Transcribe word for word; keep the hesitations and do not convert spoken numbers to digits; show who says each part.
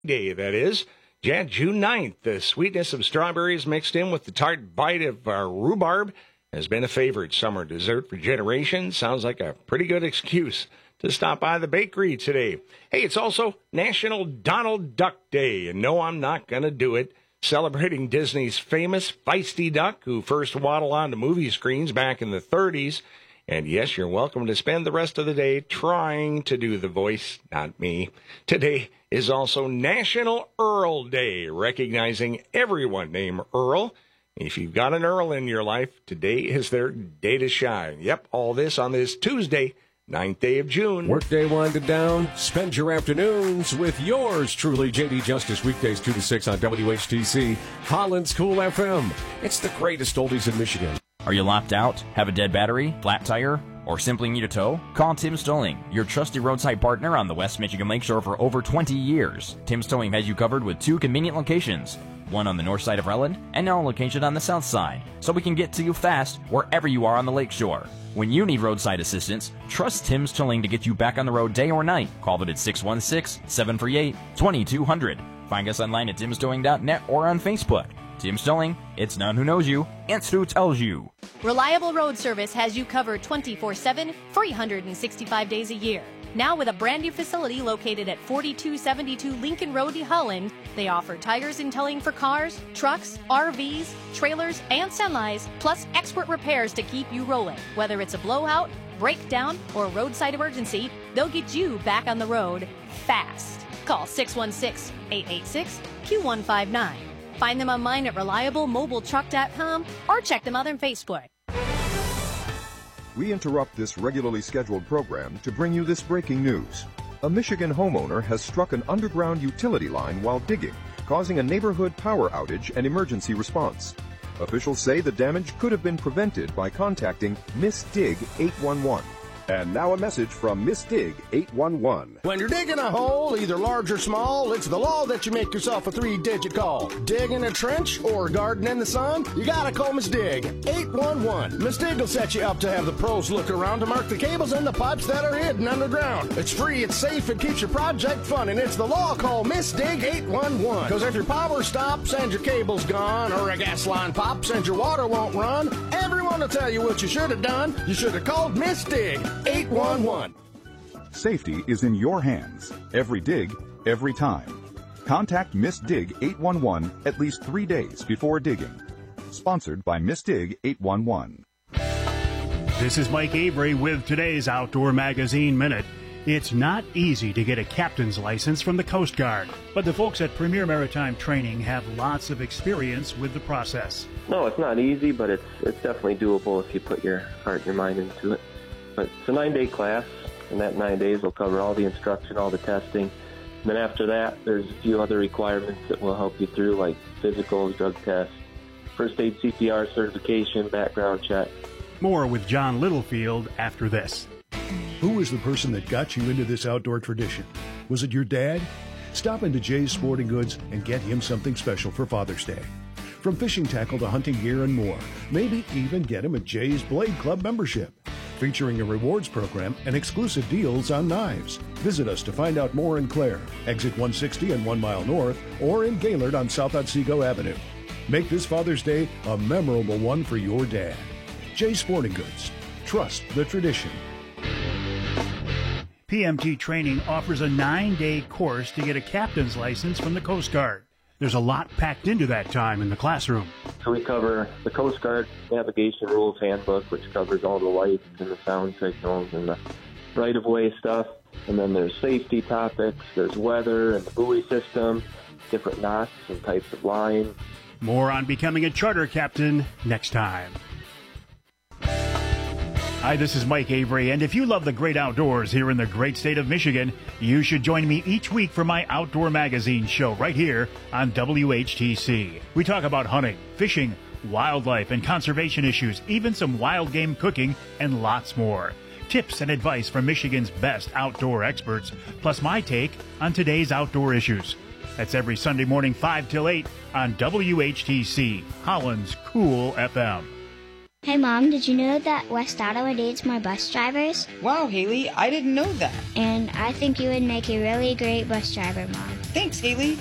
Speaker 1: Day, that is. Yeah, June ninth. The sweetness of strawberries mixed in with the tart bite of uh, rhubarb has been a favorite summer dessert for generations. Sounds like a pretty good excuse to stop by the bakery today. Hey, it's also National Donald Duck Day, and no, I'm not going to do it. Celebrating Disney's famous feisty duck who first waddled onto movie screens back in the thirties. And yes, you're welcome to spend the rest of the day trying to do the voice, not me. Today is also National Earl Day, recognizing everyone named Earl. If you've got an Earl in your life, today is their day to shine. Yep, all this on this Tuesday, ninth day of June.
Speaker 2: Workday winded down. Spend your afternoons with yours truly, J D Justice, weekdays two to six on W H T C, Holland's Cool F M. It's the greatest oldies in Michigan.
Speaker 3: Are you locked out, have a dead battery, flat tire, or simply need a tow? Call Tim's Towing, your trusty roadside partner on the West Michigan Lakeshore for over twenty years. Tim's Towing has you covered with two convenient locations, one on the north side of Relland and now a location on the south side, so we can get to you fast wherever you are on the lakeshore. When you need roadside assistance, trust Tim's Towing to get you back on the road day or night. Call them at six one six, seven three eight, two two zero zero. Find us online at tims towing dot net or on Facebook. Tim's Towing, it's not who knows you, it's who tells you.
Speaker 4: Reliable Road Service has you covered twenty-four seven, three hundred sixty-five days a year. Now with a brand new facility located at forty-two seventy-two Lincoln Road, Holland, they offer tires and towing for cars, trucks, R Vs, trailers, and semis, plus expert repairs to keep you rolling. Whether it's a blowout, breakdown, or roadside emergency, they'll get you back on the road fast. Call six one six, eight eight six, Q one five nine. Find them online at reliable mobile truck dot com or check them out on Facebook.
Speaker 5: We interrupt this regularly scheduled program to bring you this breaking news. A Michigan homeowner has struck an underground utility line while digging, causing a neighborhood power outage and emergency response. Officials say the damage could have been prevented by contacting Miss Dig eight one one. And now a message from Miss Dig eight one one.
Speaker 6: When you're digging a hole, either large or small, it's the law that you make yourself a three-digit call. Digging a trench or garden in the sun, you gotta call Miss Dig eight one one. Miss Dig will set you up to have the pros look around to mark the cables and the pipes that are hidden underground. It's free, it's safe, it keeps your project fun, and it's the law. Call Miss Dig eight one one. Because if your power stops and your cable's gone, or a gas line pops and your water won't run, everyone will tell you what you should have done. You should have called Miss Dig eight one one.
Speaker 7: Safety is in your hands. Every dig, every time. Contact Miss Dig eight one one at least three days before digging. Sponsored by Miss Dig eight one one.
Speaker 8: This is Mike Avery with today's Outdoor Magazine Minute. It's not easy to get a captain's license from the Coast Guard, but the folks at Premier Maritime Training have lots of experience with the process.
Speaker 9: No, it's not easy, but it's it's definitely doable if you put your heart and your mind into it. But it's a nine-day class, and that nine days will cover all the instruction, all the testing. And then after that, there's a few other requirements that will help you through, like physicals, drug tests, first aid C P R certification, background check.
Speaker 8: More with John Littlefield after this.
Speaker 10: Who was the person that got you into this outdoor tradition? Was it your dad? Stop into Jay's Sporting Goods and get him something special for Father's Day. From fishing tackle to hunting gear and more. Maybe even get him a Jay's Blade Club membership, featuring a rewards program and exclusive deals on knives. Visit us to find out more in Clare, exit one sixty and one mile north, or in Gaylord on South Otsego Avenue. Make this Father's Day a memorable one for your dad. Jay's Sporting Goods. Trust the tradition.
Speaker 8: P M T Training offers a nine-day course to get a captain's license from the Coast Guard. There's a lot packed into that time in the classroom.
Speaker 9: So we cover the Coast Guard Navigation Rules Handbook, which covers all the lights and the sound signals and the right-of-way stuff. And then there's safety topics, there's weather and the buoy system, different knots and types of line.
Speaker 8: More on becoming a charter captain next time. Hi, this is Mike Avery, and if you love the great outdoors here in the great state of Michigan, you should join me each week for my Outdoor Magazine show right here on W H T C. We talk about hunting, fishing, wildlife, and conservation issues, even some wild game cooking, and lots more. Tips and advice from Michigan's best outdoor experts, plus my take on today's outdoor issues. That's every Sunday morning, five till eight on W H T C, Holland's Cool F M.
Speaker 11: Hey, Mom, did you know that West Ottawa dates more bus drivers?
Speaker 12: Wow, Haley, I didn't know that.
Speaker 11: And I think you would make a really great bus driver, Mom.
Speaker 12: Thanks, Haley.